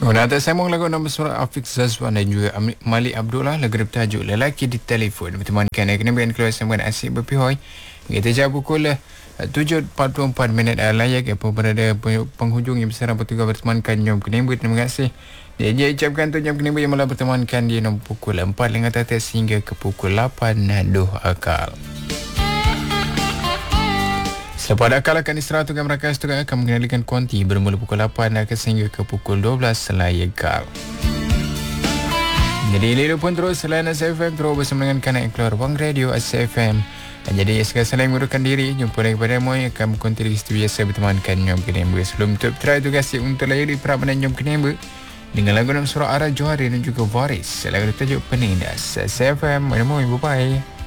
Nak sambung lagu nombor surat Afiq Zazwan dan juga Malik Abdullah, lagu bertajuk Lelaki di Telefon. Bertemankan kena berikan keluar sambungan asyik berpihoi. Kita jawab pukul 7.44 minit layak apa berada penghujung yang besar bertugas bertemankan Jom Kenimbu. Terima kasih. Dia ucapkan tu Jom Kenimbu yang malah bertemankan di nombor pukul 4 dengan tetes hingga ke pukul 8 Duh Akal. Selepas akal akan istirahat untuk mereka setelah akan mengendalikan kuanti bermula pukul 8 dan sehingga ke pukul 12 selayakal. Jadi Lilo pun terus selain SFM terus bersama dengan kanak yang keluar ruang radio SFM. Jadi sekali selain menguruskan diri, jumpa lagi pada Moy akan berkontribusi biasa bertemankan Jom Kenimbu. Sebelum tutup try tugas untuk layari perabdanan Jom Kenimbu dengan lagu dalam surah Arah Johari dan juga Varis. Lagu tajuk Penindas SFM. Moy, bye-bye.